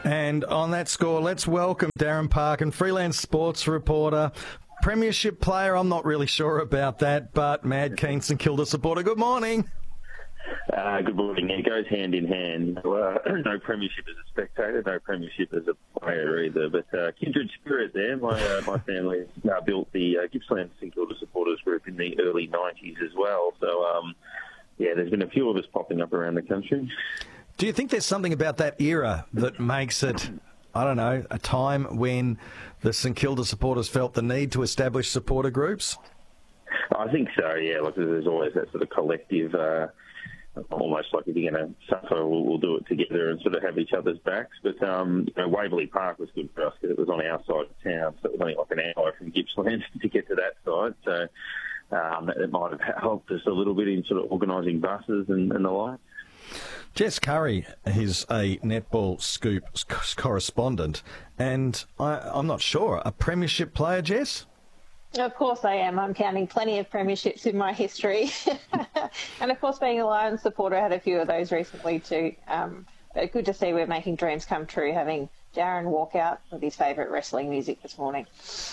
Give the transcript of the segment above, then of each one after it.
And on that score, let's welcome Darren Parkin, freelance sports reporter, premiership player. I'm not really sure about that, but mad keen St Kilda supporter. Good morning. Good morning. It goes hand in hand. No premiership as a spectator, no premiership as a player either. But kindred spirit there. My family built the Gippsland St Kilda supporters group in the early 90s as well. So, there's been a few of us popping up around the country. Do you think there's something about that era that makes it, I don't know, a time when the St Kilda supporters felt the need to establish supporter groups? I think so, yeah. Like, there's always that sort of collective, almost like if you're going to suffer, we'll do it together and sort of have each other's backs. But Waverley Park was good for us because it was on our side of town, so it was only like an hour from Gippsland to get to that side. So it might have helped us a little bit in sort of organising buses and the like. Jess Curry is a Netball Scoop correspondent, and I'm not sure, a premiership player, Jess? Of course I am. I'm counting plenty of premierships in my history. And of course, being a Lions supporter, I had a few of those recently too. But good to see we're making dreams come true, having Darren walk out with his favourite wrestling music this morning.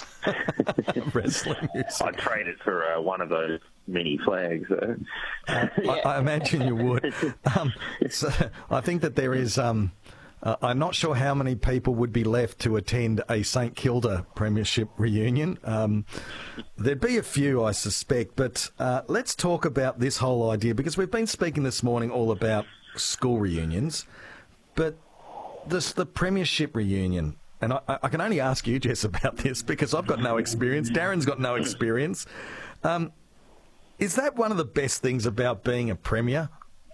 Wrestling music. I'd trade it for one of those mini flags. I imagine you would. I think that there is... I'm not sure how many people would be left to attend a St Kilda premiership reunion. There'd be a few, I suspect, but let's talk about this whole idea, because we've been speaking this morning all about school reunions, but the premiership reunion, and I can only ask you, Jess, about this because I've got no experience. Darren's got no experience. Is that one of the best things about being a premier?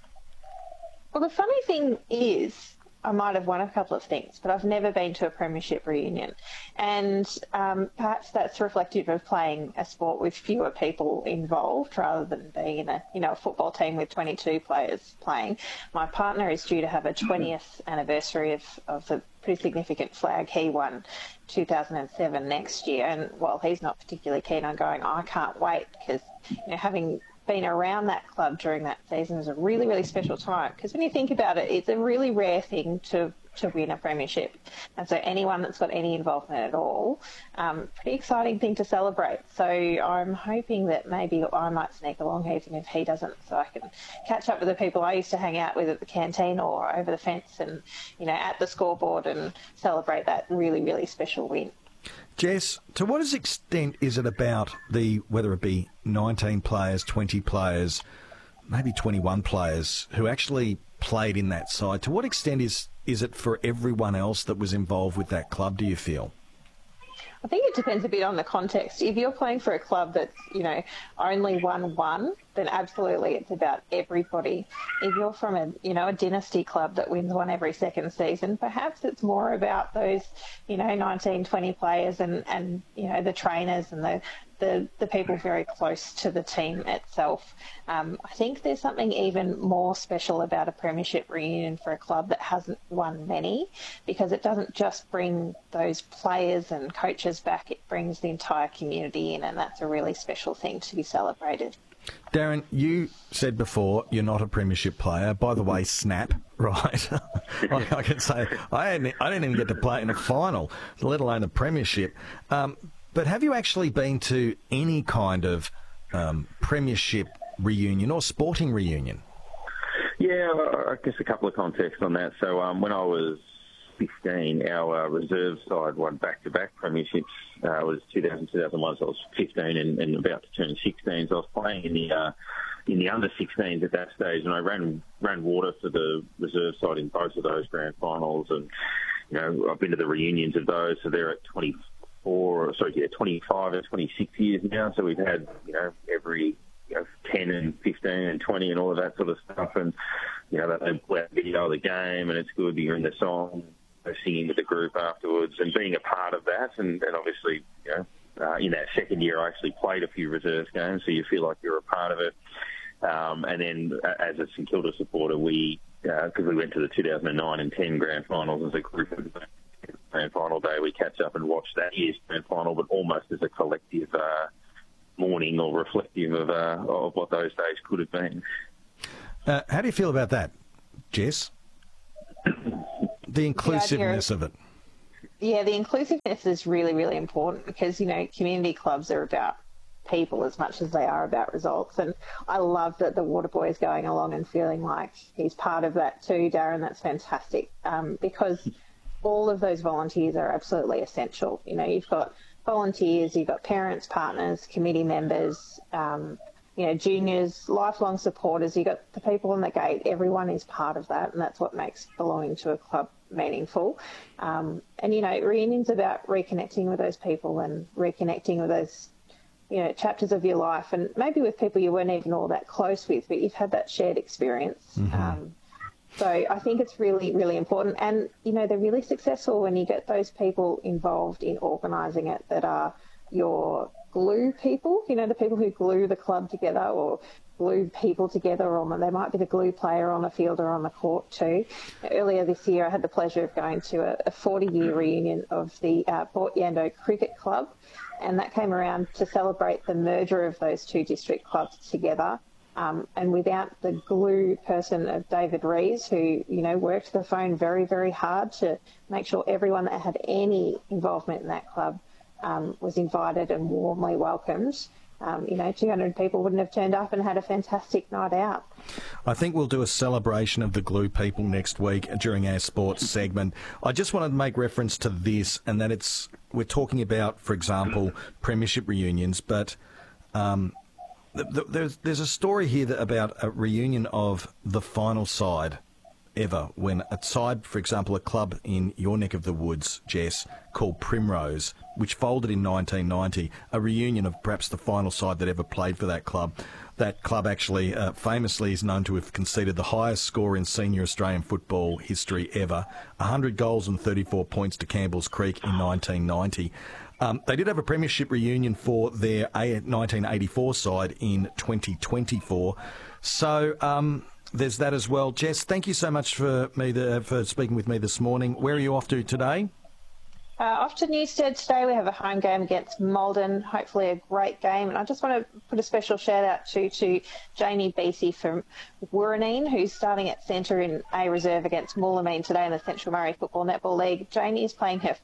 Well, the funny thing is, I might have won a couple of things, but I've never been to a premiership reunion. And perhaps that's reflective of playing a sport with fewer people involved rather than being in a football team with 22 players playing. My partner is due to have a 20th anniversary of the pretty significant flag he won 2007 next year. And while he's not particularly keen on going, I can't wait, because having been around that club during that season is a really, really special time, because when you think about it, it's a really rare thing to win a premiership, and so anyone that's got any involvement at all, pretty exciting thing to celebrate. So I'm hoping that maybe I might sneak along even if he doesn't, so I can catch up with the people I used to hang out with at the canteen or over the fence and at the scoreboard and celebrate that really, really special win. Jess, to what extent is it about whether it be 19 players, 20 players, maybe 21 players who actually played in that side? To what extent is it for everyone else that was involved with that club, do you feel? I think it depends a bit on the context. If you're playing for a club that's, only won one, then absolutely it's about everybody. If you're from a dynasty club that wins one every second season, perhaps it's more about those, 19, 20 players and the trainers and the people very close to the team itself. I think there's something even more special about a premiership reunion for a club that hasn't won many, because it doesn't just bring those players and coaches back, it brings the entire community in, and that's a really special thing to be celebrated. Darren, you said before you're not a premiership player. By the way, snap, right? I can say I didn't even get to play in a final, let alone a premiership. But have you actually been to any kind of premiership reunion or sporting reunion? Yeah, I guess a couple of contexts on that. So when I was 15, our reserve side won back-to-back premierships. It was 2000, 2001, so I was 15 and about to turn 16. So I was playing in the under-16s at that stage, and I ran water for the reserve side in both of those grand finals. And I've been to the reunions of those, so they're at 25 and 26 years now. So we've had every 10 and 15 and 20 and all of that sort of stuff. And they play a video of the game, and it's good. You're in the song, singing with the group afterwards, and being a part of that. And obviously, in that second year, I actually played a few reserves games, so you feel like you're a part of it. And then, as a St Kilda supporter, because we went to the 2009 and 10 grand finals as a group of grand final day, we catch up and watch that year's grand final, but almost as a collective mourning or reflective of what those days could have been. How do you feel about that, Jess? The inclusiveness of it. Yeah, the inclusiveness is really, really important because, community clubs are about people as much as they are about results. And I love that the Waterboy is going along and feeling like he's part of that too, Darren. That's fantastic because all of those volunteers are absolutely essential. You've got volunteers, you've got parents, partners, committee members, juniors, lifelong supporters, you've got the people on the gate. Everyone is part of that, and that's what makes belonging to a club meaningful. Reunion's about reconnecting with those people and reconnecting with those chapters of your life, and maybe with people you weren't even all that close with, but you've had that shared experience. Mm-hmm. So I think it's really, really important. And, they're really successful when you get those people involved in organising it that are your glue people, the people who glue the club together or glue people together, or they might be the glue player on the field or on the court too. Earlier this year, I had the pleasure of going to a 40-year reunion of the Port Yando Cricket Club, and that came around to celebrate the merger of those two district clubs together. And without the glue person of David Rees, who, worked the phone very, very hard to make sure everyone that had any involvement in that club was invited and warmly welcomed, 200 people wouldn't have turned up and had a fantastic night out. I think we'll do a celebration of the glue people next week during our sports segment. I just wanted to make reference to this, and that we're talking about, for example, premiership reunions, but there's a story here about a reunion of the final side ever, when a side, for example, a club in your neck of the woods, Jess, called Primrose, which folded in 1990, a reunion of perhaps the final side that ever played for that club. That club actually famously is known to have conceded the highest score in senior Australian football history ever, 100 goals and 34 points to Campbell's Creek in 1990. They did have a premiership reunion for their 1984 side in 2024. So there's that as well. Jess, thank you so much for speaking with me this morning. Where are you off to today? Off to Newstead today. We have a home game against Malden, hopefully a great game. And I just want to put a special shout out to Jamie Beattie from Wooreen, who's starting at centre in A reserve against Moolameen today in the Central Murray Football Netball League. Jamie is playing her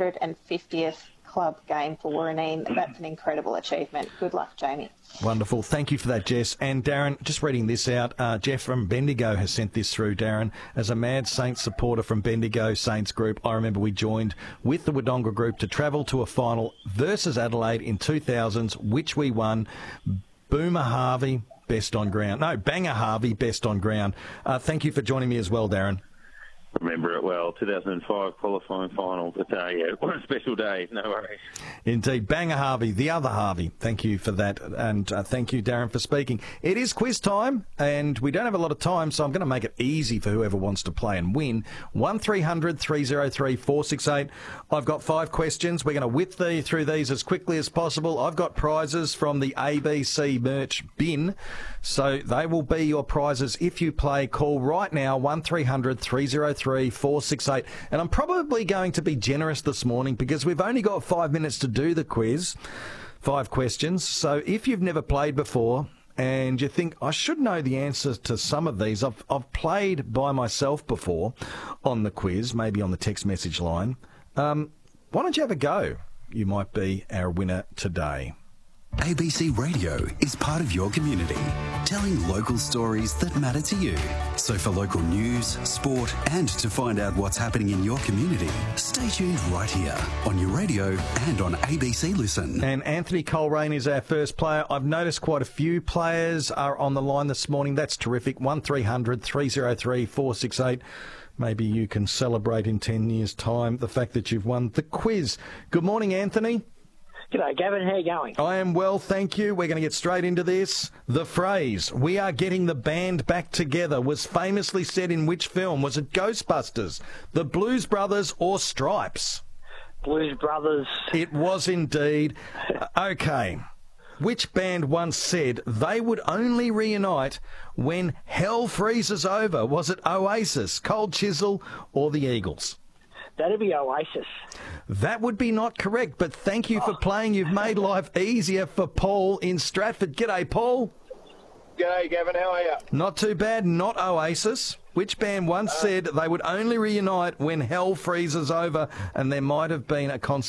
450th club game for Wooreen. That's an incredible achievement. Good luck, Jamie. Wonderful. Thank you for that, Jess. And Darren, just reading this out, Jeff from Bendigo has sent this through, Darren. As a mad Saints supporter from Bendigo Saints Group, I remember we joined with the Wodonga Group to travel to a final versus Adelaide in 2000s, which we won. Boomer Harvey, best on ground. No, Banger Harvey, best on ground. Thank you for joining me as well, Darren. Remember it well, 2005 qualifying final. What a special day, no worries. Indeed. Banger Harvey, the other Harvey. Thank you for that, and thank you, Darren, for speaking. It is quiz time, and we don't have a lot of time, so I'm going to make it easy for whoever wants to play and win. 1300 303 468. I've got 5 questions. We're going to whip through these as quickly as possible. I've got prizes from the ABC merch bin, so they will be your prizes if you play. Call right now, 1300 303 468. And I'm probably going to be generous this morning because we've only got 5 minutes to do the quiz. 5 questions. So if you've never played before and you think, I should know the answers to some of these, I've played by myself before on the quiz, maybe on the text message line. Why don't you have a go? You might be our winner today. ABC Radio is part of your community, telling local stories that matter to you. So for local news, sport, and to find out what's happening in your community, stay tuned right here on your radio and on ABC Listen. And Anthony Coleraine is our first player. I've noticed quite a few players are on the line this morning. That's terrific. 1300 303 468. Maybe you can celebrate in 10 years' time the fact that you've won the quiz. Good morning, Anthony. G'day, Gavin. How are you going? I am well, thank you. We're going to get straight into this. The phrase, "we are getting the band back together," was famously said in which film? Was it Ghostbusters, The Blues Brothers, or Stripes? Blues Brothers. It was indeed. Okay. Which band once said they would only reunite when hell freezes over? Was it Oasis, Cold Chisel, or the Eagles? That'd be Oasis. That would be not correct, but thank you for playing. You've made life easier for Paul in Stratford. G'day, Paul. G'day, Gavin. How are you? Not too bad, not Oasis. Which band once said they would only reunite when hell freezes over, and there might have been a concert